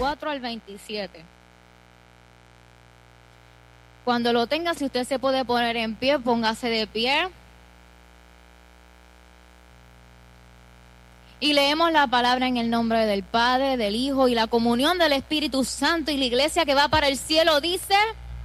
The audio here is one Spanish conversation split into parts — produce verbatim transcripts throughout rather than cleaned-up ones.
veinticuatro al veintisiete. Cuando lo tenga, si usted se puede poner en pie, póngase de pie. Y leemos la palabra en el nombre del Padre, del Hijo y la comunión del Espíritu Santo. Y la iglesia que va para el cielo dice: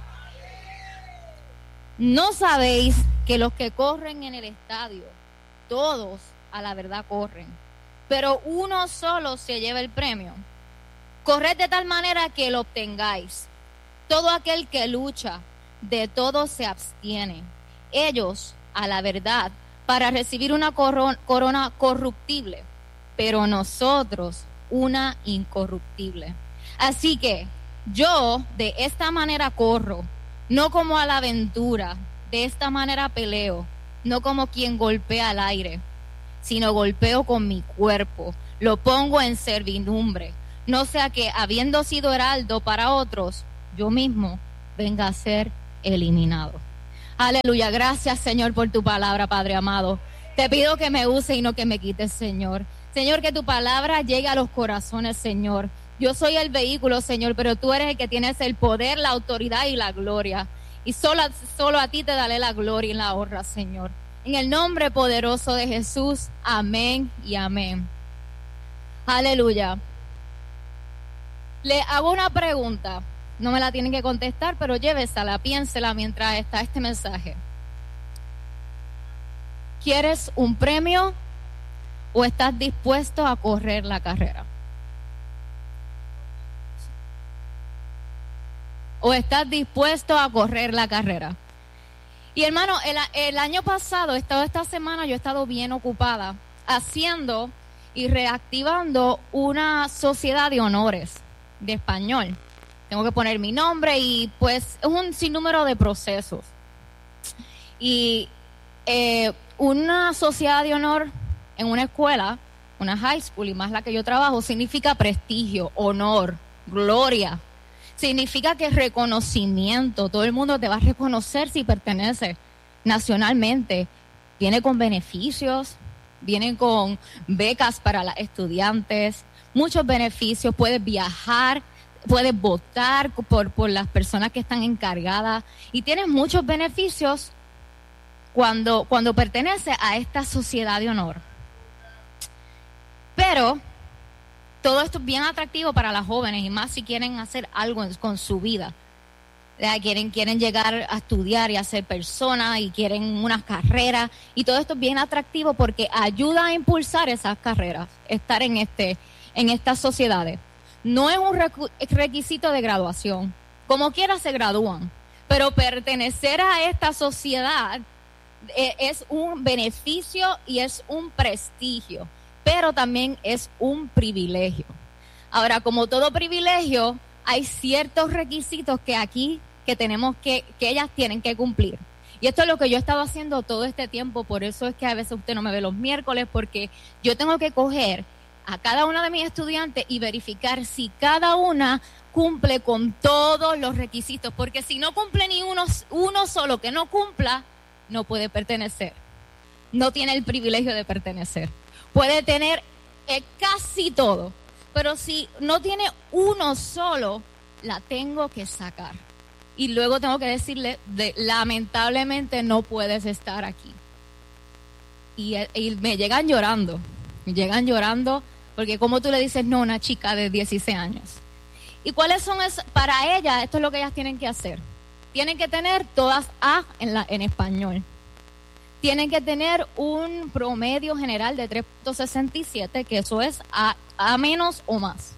¿no sabéis que los que corren en el estadio, todos a la verdad corren, pero uno solo se lleva el premio? Corred de tal manera que lo obtengáis. Todo aquel que lucha, de todo se abstiene. Ellos a la verdad, para recibir una corona, corona corruptible, pero nosotros una incorruptible. Así que yo de esta manera corro, no como a la aventura, de esta manera peleo, no como quien golpea al aire, sino golpeo con mi cuerpo, lo pongo en servidumbre, no sea que habiendo sido heraldo para otros, yo mismo venga a ser eliminado. Aleluya, gracias Señor por tu palabra, Padre amado. Te pido que me use y no que me quites, Señor. Señor, que tu palabra llegue a los corazones, Señor. Yo soy el vehículo, Señor, pero tú eres el que tienes el poder, la autoridad y la gloria. Y solo, solo a ti te daré la gloria y la honra, Señor. En el nombre poderoso de Jesús, amén y amén. Aleluya. Le hago una pregunta. No me la tienen que contestar, pero llévesela, piénsela mientras está este mensaje. ¿Quieres un premio o estás dispuesto a correr la carrera? ¿O estás dispuesto a correr la carrera? Y hermano, el, el año pasado, toda esta semana, yo he estado bien ocupada haciendo y reactivando una sociedad de honores de español. Tengo que poner mi nombre y pues es un sinnúmero de procesos. Y eh, una sociedad de honor en una escuela, una high school y más la que yo trabajo, significa prestigio, honor, gloria. Significa que reconocimiento, todo el mundo te va a reconocer si perteneces nacionalmente. Viene con beneficios, vienen con becas para las estudiantes, muchos beneficios, puedes viajar, puedes votar por, por las personas que están encargadas y tienes muchos beneficios cuando, cuando perteneces a esta sociedad de honor. Pero todo esto es bien atractivo para las jóvenes y más si quieren hacer algo en, con su vida. Quieren, quieren llegar a estudiar y a ser personas y quieren unas carreras y todo esto es bien atractivo porque ayuda a impulsar esas carreras, estar en, este, en estas sociedades. No es un requisito de graduación, como quiera se gradúan, pero pertenecer a esta sociedad es un beneficio y es un prestigio, pero también es un privilegio. Ahora, como todo privilegio, hay ciertos requisitos que aquí que tenemos que, que ellas tienen que cumplir. Y esto es lo que yo he estado haciendo todo este tiempo, por eso es que a veces usted no me ve los miércoles, porque yo tengo que coger a cada una de mis estudiantes y verificar si cada una cumple con todos los requisitos, porque si no cumple ni uno, uno solo que no cumpla, no puede pertenecer. No tiene el privilegio de pertenecer. Puede tener eh, casi todo, pero si no tiene uno solo, la tengo que sacar. Y luego tengo que decirle, de, lamentablemente no puedes estar aquí. Y, y me llegan llorando, me llegan llorando, porque como tú le dices no a una chica de dieciséis años. ¿Y cuáles son esas? Para ellas, esto es lo que ellas tienen que hacer. Tienen que tener todas A en, la, en español. Tienen que tener un promedio general de tres punto sesenta y siete, que eso es A, A menos o más.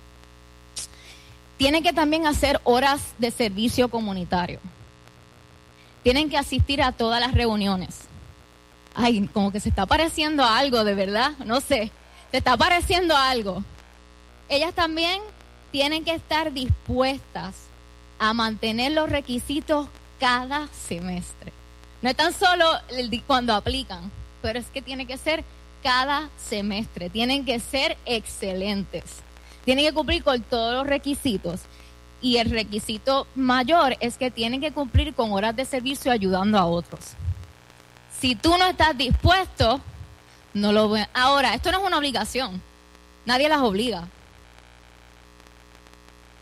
Tienen que también hacer horas de servicio comunitario. Tienen que asistir a todas las reuniones. Ay, como que se está pareciendo a algo, de verdad, no sé. Se está pareciendo a algo. Ellas también tienen que estar dispuestas a mantener los requisitos cada semestre. No es tan solo cuando aplican, pero es que tiene que ser cada semestre. Tienen que ser excelentes. Tienen que cumplir con todos los requisitos. Y el requisito mayor es que tienen que cumplir con horas de servicio ayudando a otros. Si tú no estás dispuesto, no lo ven. Ahora, esto no es una obligación. Nadie las obliga.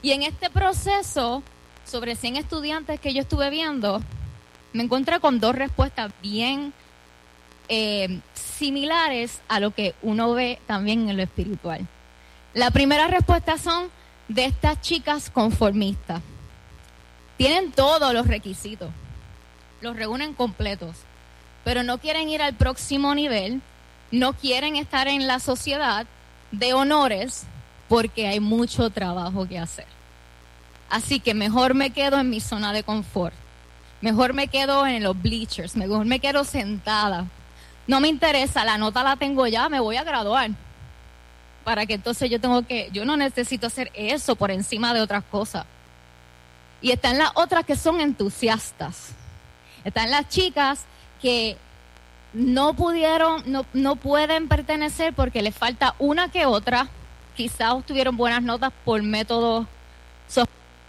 Y en este proceso, sobre cien estudiantes que yo estuve viendo, me encontré con dos respuestas bien eh, similares a lo que uno ve también en lo espiritual. La primera respuesta son de estas chicas conformistas. Tienen todos los requisitos, los reúnen completos, pero no quieren ir al próximo nivel, no quieren estar en la sociedad de honores porque hay mucho trabajo que hacer. Así que mejor me quedo en mi zona de confort, mejor me quedo en los bleachers, mejor me quedo sentada. No me interesa, la nota la tengo ya, me voy a graduar. Para que entonces yo tengo que, yo no necesito hacer eso por encima de otras cosas. Y están las otras que son entusiastas. Están las chicas que no pudieron, no, no pueden pertenecer porque les falta una que otra. Quizás obtuvieron buenas notas por métodos. So,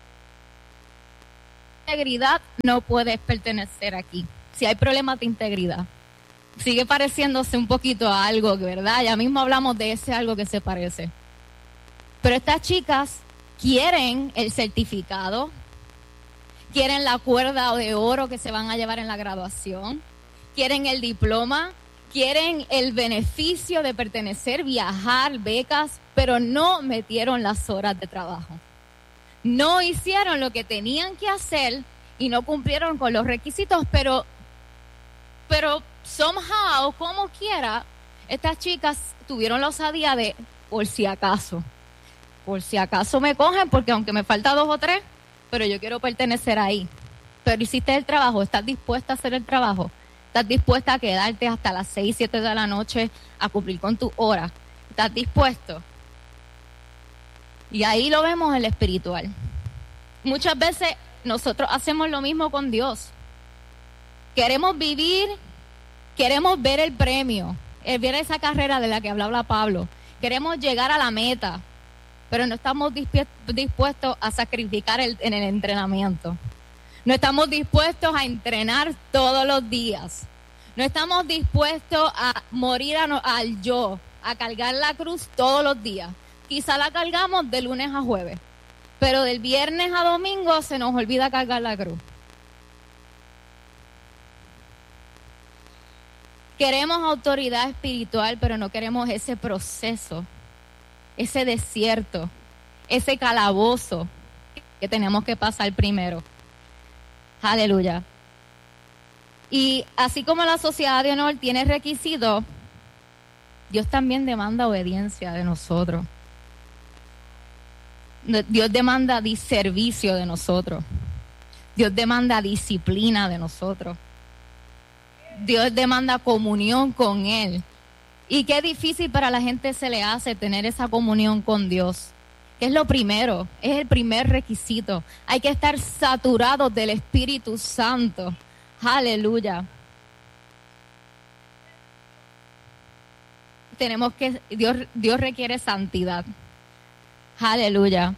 integridad, no puedes pertenecer aquí. Si hay problemas de integridad. Sigue pareciéndose un poquito a algo, ¿verdad? Ya mismo hablamos de ese algo que se parece. Pero estas chicas quieren el certificado, quieren la cuerda de oro que se van a llevar en la graduación, quieren el diploma, quieren el beneficio de pertenecer, viajar, becas, pero no metieron las horas de trabajo. No hicieron lo que tenían que hacer y no cumplieron con los requisitos, pero, pero somehow, como quiera, estas chicas tuvieron la osadía de, por si acaso, por si acaso me cogen, porque aunque me falta dos o tres, pero yo quiero pertenecer ahí. Pero hiciste el trabajo, estás dispuesta a hacer el trabajo, estás dispuesta a quedarte hasta las seis, siete de la noche a cumplir con tu hora, estás dispuesto. Y ahí lo vemos en el espiritual. Muchas veces nosotros hacemos lo mismo con Dios. Queremos vivir, queremos ver el premio, el ver esa carrera de la que hablaba Pablo. Queremos llegar a la meta, pero no estamos dispuestos a sacrificar el, en el entrenamiento. No estamos dispuestos a entrenar todos los días. No estamos dispuestos a morir a no, al yo, a cargar la cruz todos los días. Quizá la cargamos de lunes a jueves, pero del viernes a domingo se nos olvida cargar la cruz. Queremos autoridad espiritual, pero no queremos ese proceso, ese desierto, ese calabozo que tenemos que pasar primero. Aleluya. Y así como la sociedad de honor tiene requisitos, Dios también demanda obediencia de nosotros. Dios demanda servicio de nosotros. Dios demanda disciplina de nosotros. Dios demanda comunión con Él. Y qué difícil para la gente se le hace tener esa comunión con Dios. Que es lo primero, es el primer requisito. Hay que estar saturados del Espíritu Santo. Aleluya. Tenemos que, Dios, Dios requiere santidad. Aleluya.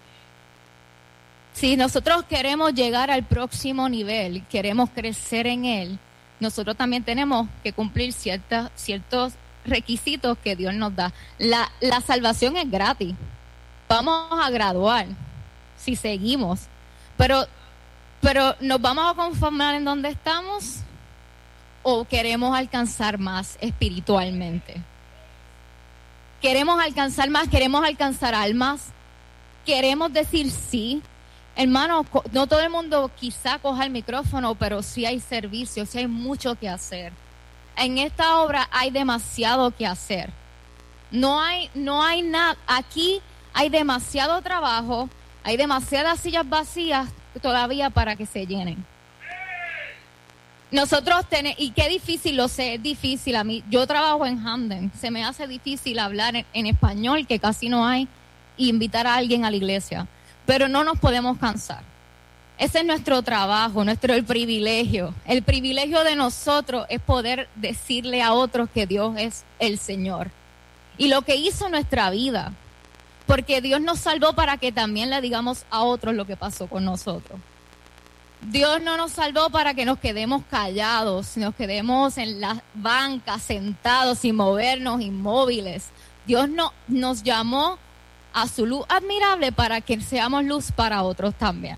Si nosotros queremos llegar al próximo nivel, queremos crecer en Él, nosotros también tenemos que cumplir ciertas, ciertos requisitos que Dios nos da. La, la salvación es gratis. Vamos a graduar si seguimos, pero, pero ¿nos vamos a conformar en donde estamos o queremos alcanzar más espiritualmente? Queremos alcanzar más, queremos alcanzar almas, queremos decir sí. Hermano, no todo el mundo quizá coja el micrófono, pero sí hay servicio, sí hay mucho que hacer. En esta obra hay demasiado que hacer. No hay, no hay nada, aquí hay demasiado trabajo, hay demasiadas sillas vacías todavía para que se llenen. Nosotros tenemos, y qué difícil, lo sé, es difícil a mí. Yo trabajo en Hamden, se me hace difícil hablar en, en español, que casi no hay, e invitar a alguien a la iglesia. Pero no nos podemos cansar. Ese es nuestro trabajo, nuestro el privilegio. El privilegio de nosotros es poder decirle a otros que Dios es el Señor. Y lo que hizo en nuestra vida. Porque Dios nos salvó para que también le digamos a otros lo que pasó con nosotros. Dios no nos salvó para que nos quedemos callados, nos quedemos en las bancas sentados sin movernos, inmóviles. Dios no, nos llamó a su luz admirable para que seamos luz para otros también.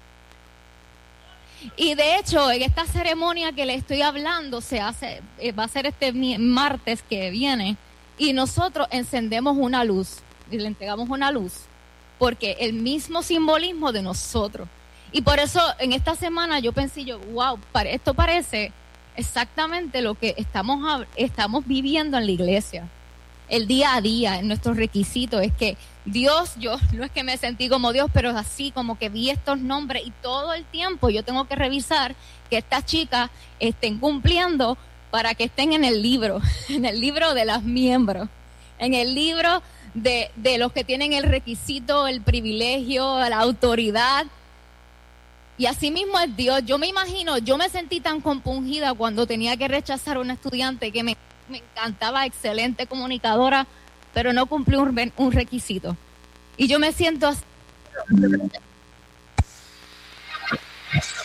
Y de hecho, en esta ceremonia que le estoy hablando, se hace, va a ser este martes que viene, y nosotros encendemos una luz, y le entregamos una luz, porque el mismo simbolismo de nosotros. Y por eso, en esta semana yo pensé, yo, wow, esto parece exactamente lo que estamos, estamos viviendo en la iglesia. El día a día, en nuestros requisitos, es que Dios, yo no es que me sentí como Dios, pero es así como que vi estos nombres y todo el tiempo yo tengo que revisar que estas chicas estén cumpliendo para que estén en el libro, en el libro de los miembros, en el libro de, de los que tienen el requisito, el privilegio, la autoridad. Y así mismo es Dios. Yo me imagino, yo me sentí tan compungida cuando tenía que rechazar a una estudiante que me Me encantaba, excelente comunicadora, pero no cumplió un, un requisito. Y yo me siento así.